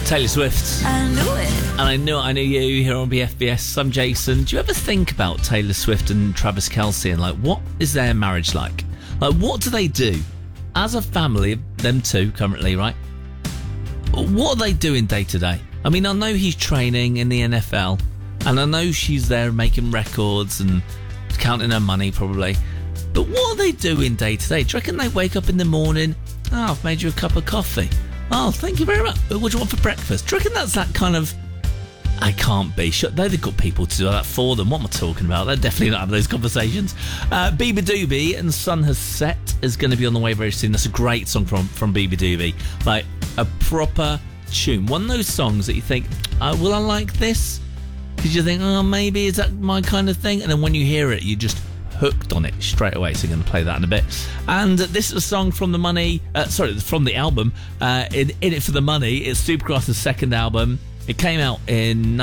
Taylor Swift. I knew it. And I know you here on BFBS. I'm Jason. Do you ever think about Taylor Swift and Travis Kelce and what is their marriage like? What do they do as a family, them two currently, right? What are they doing day to day? I mean, I know he's training in the NFL and I know she's there making records and counting her money probably. But what are they doing day to day? Do you reckon they wake up in the morning? Oh, I've made you a cup of coffee. Oh, thank you very much. What do you want for breakfast? Do you reckon that's that kind of... I can't be. They've got people to do that for them. What am I talking about? They're definitely not having those conversations. Bieber Doobie and Sun Has Set is going to be on the way very soon. That's a great song from Bieber Doobie. Like, a proper tune. One of those songs that you think, will I like this? Because you think, maybe, is that my kind of thing? And then when you hear it, you just hooked on it straight away. So I'm going to play that in a bit. And this is a song from the from the album In It For The Money. It's Supergrass's second album. It came out in